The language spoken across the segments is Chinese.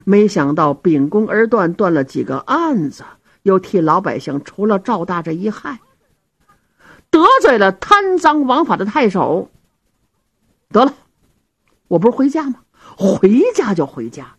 没想到秉公而断，断了几个案子，又替老百姓除了赵大这一害，得罪了贪赃枉法的太守。得了，我不是回家吗？回家就回家。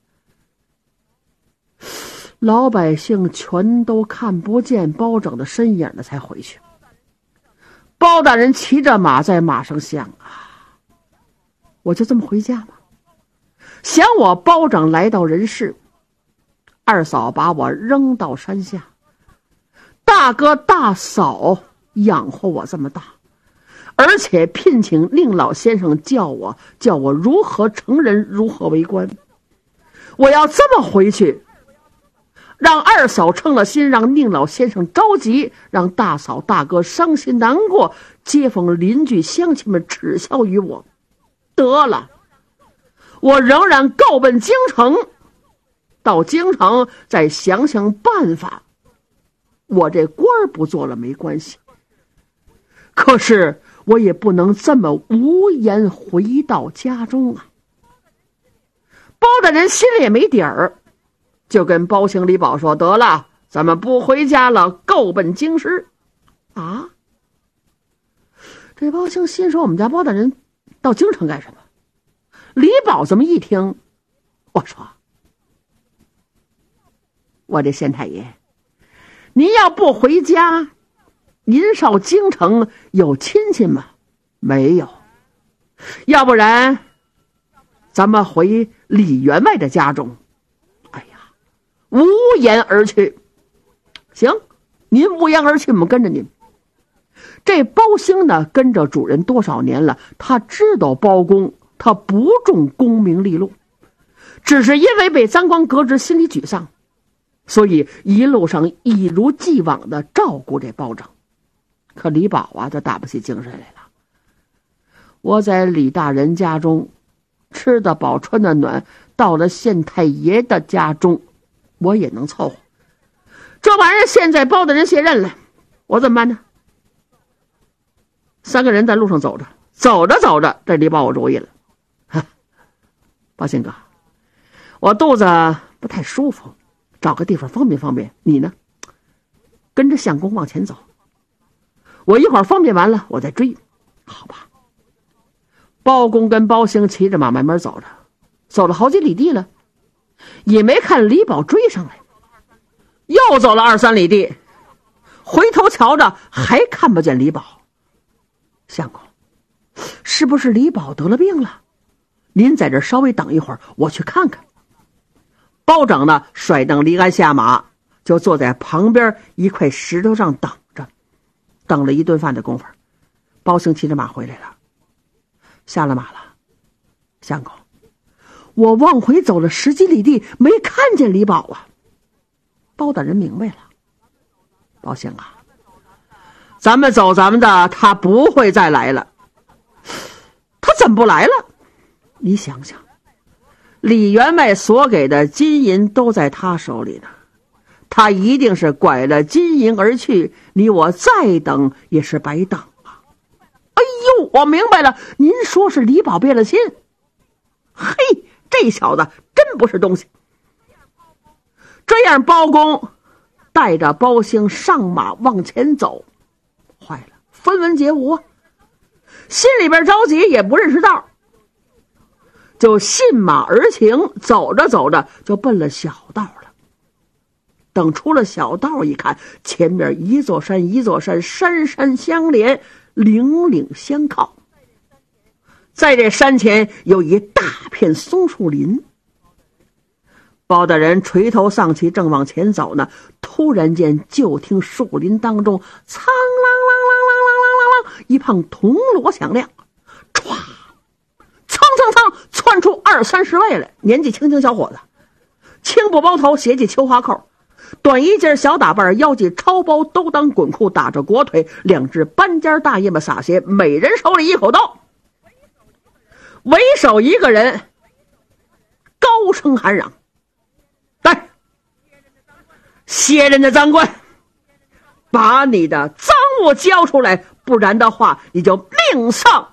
老百姓全都看不见包拯的身影了，才回去。包大人骑着马在马上想啊，我就这么回家吗？想我包拯来到人世，二嫂把我扔到山下，大哥大嫂养活我这么大，而且聘请令老先生教我如何成人，如何为官。我要这么回去，让二嫂称了心，让宁老先生着急，让大嫂大哥伤心难过，街坊邻居乡亲们耻笑于我。得了，我仍然告奔京城，到京城再想想办法。我这官不做了没关系，可是我也不能这么无言回到家中啊。包大人心里也没底儿，就跟包兴李宝说，得了，咱们不回家了，够奔京师啊。这包兴心说，我们家包大人到京城干什么？李宝这么一听，我说，我这县太爷，您要不回家，您上京城有亲戚吗？没有。要不然咱们回李员外的家中。哎呀，无言而去。行，您无言而去，我们跟着您。这包兴呢，跟着主人多少年了，他知道包公他不重功名利禄，只是因为被张光革职，心里沮丧，所以一路上一如既往的照顾这包拯。可李宝啊，就打不起精神来了。我在李大人家中吃得饱穿得暖，到了县太爷的家中我也能凑合。这玩意儿现在包大人卸任了，我怎么办呢？三个人在路上走着，这李宝有主意了。包兴哥，我肚子不太舒服，找个地方方便方便，你呢跟着相公往前走，我一会儿方便完了我再追，好吧？包公跟包兴骑着马慢慢走着，走了好几里地了，也没看李宝追上来。又走了2-3里地，回头瞧着还看不见李宝。相公，是不是李宝得了病了？您在这稍微等一会儿，我去看看。包拯呢，甩蹬离鞍下马，就坐在旁边一块石头上等着。等了一顿饭的功夫，包兴骑着马回来了，下了马了。相公，我往回走了10几里地，没看见李宝啊。包大人明白了，包兴啊，咱们走咱们的，他不会再来了。他怎么不来了？你想想，李员外所给的金银都在他手里呢，他一定是拐了金银而去，你我再等也是白等啊。哎呦，我明白了，您说是李宝变了心。嘿，这小子真不是东西。这样包公带着包兴上马往前走，坏了，分文皆无啊，心里边着急，也不认识道，就信马而行，走着走着就奔了小道了。等出了小道一看，前面一座山一座山，山山相连，岭岭相靠。在这山前有一大片松树林。包大人垂头丧气，正往前走呢，突然间就听树林当中苍啷啷啷啷啷啷啷啷，一旁铜锣响亮，歘，蹭蹭蹭窜出20-30位来，年纪轻轻小伙子，青布包头，斜系秋花扣，短衣襟小打扮，腰系超包兜裆滚裤，打着裹腿，2只斑尖大叶子洒鞋，每人手里一口刀，为首一个人高声喊嚷，来，歇人的赃官，把你的赃物交出来，不然的话你就命丧